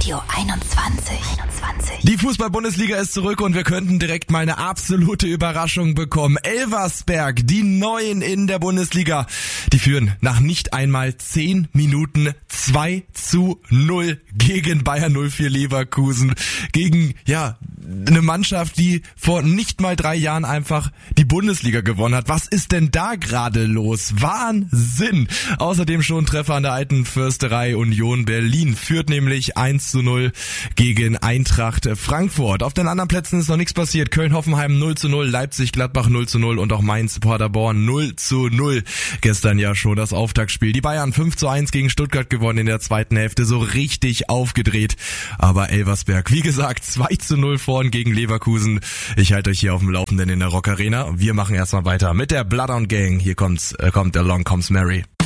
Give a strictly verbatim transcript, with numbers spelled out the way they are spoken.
Radio einundzwanzig. einundzwanzig. Die Fußball-Bundesliga ist zurück und wir könnten direkt mal eine absolute Überraschung bekommen. Elversberg, die Neuen in der Bundesliga, die führen nach nicht einmal zehn Minuten zwei zu null gegen Bayern null vier Leverkusen. Gegen, ja, eine Mannschaft, die vor nicht mal drei Jahren einfach die Bundesliga gewonnen hat. Was ist denn da gerade los? Wahnsinn! Außerdem schon Treffer an der alten Försterei. Union Berlin führt nämlich eins zu null gegen Eintracht Frankfurt. Auf den anderen Plätzen ist noch nichts passiert. Köln-Hoffenheim null zu null, Leipzig-Gladbach null zu null und auch Mainz-Paderborn null zu null. Gestern ja schon das Auftaktspiel. Die Bayern fünf zu eins gegen Stuttgart gewonnen in der zweiten Hälfte. So richtig aufgedreht. Aber Elversberg, wie gesagt, zwei zu null vorn gegen Leverkusen. Ich halte euch hier auf dem Laufenden in der Rock Arena. Wir machen erstmal weiter mit der Bloodhound Gang. Hier kommt's, äh, kommt Along Comes Mary.